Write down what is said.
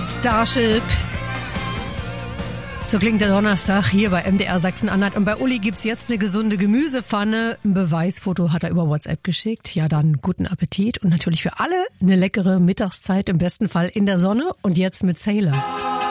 Starship. So klingt der Donnerstag hier bei MDR Sachsen-Anhalt. Und bei Uli gibt's jetzt eine gesunde Gemüsepfanne. Ein Beweisfoto hat er über WhatsApp geschickt. Ja, dann guten Appetit. Und natürlich für alle eine leckere Mittagszeit, im besten Fall in der Sonne. Und jetzt mit Sailor.